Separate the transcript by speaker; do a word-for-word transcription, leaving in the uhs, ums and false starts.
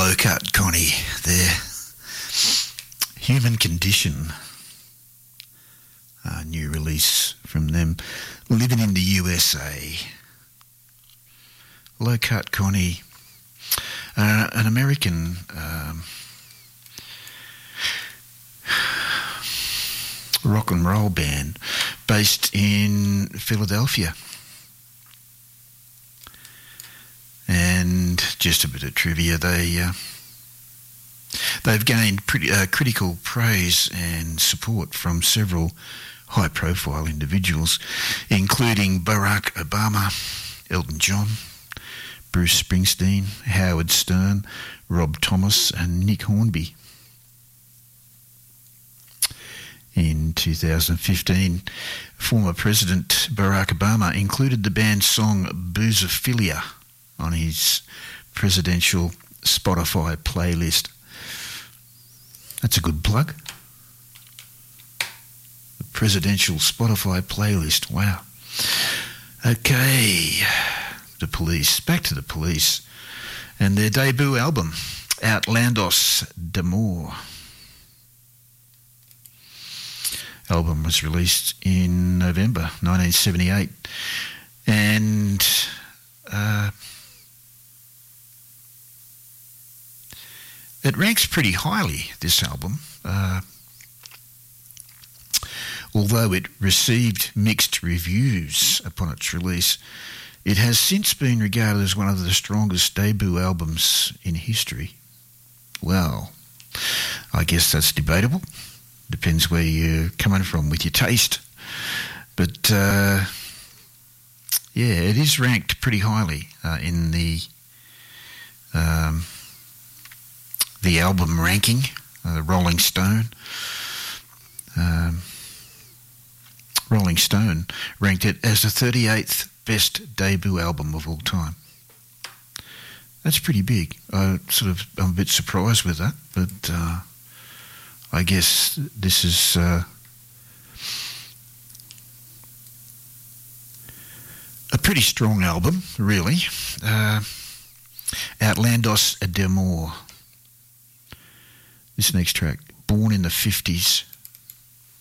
Speaker 1: Low Cut Connie there. Human Condition. A new release from them. Living in the U S A. Low Cut Connie. Uh, an American um, rock and roll band based in Philadelphia. And just a bit of trivia, they, uh, they've gained pretty, uh, critical praise and support from several high-profile individuals, including Barack Obama, Elton John, Bruce Springsteen, Howard Stern, Rob Thomas and Nick Hornby. In two thousand fifteen, former President Barack Obama included the band's song Boozophilia on his presidential Spotify playlist. That's a good plug. The presidential Spotify playlist, wow. Okay, the Police, back to the Police and their debut album, Outlandos d'Amour. Album was released in November nineteen seventy-eight, and uh, it ranks pretty highly, this album, uh, although it received mixed reviews upon its release. It has since been regarded as one of the strongest debut albums in history. Well, I guess that's debatable. Depends where you're coming from with your taste. But, uh, yeah, it is ranked pretty highly uh, in the um, the album ranking, uh, Rolling Stone. Um, Rolling Stone ranked it as the thirty-eighth best debut album of all time. That's pretty big. I sort of, I'm a bit surprised with that, but uh, I guess this is uh, a pretty strong album, really. Uh, Outlandos d'Amour. This next track, Born in the fifties,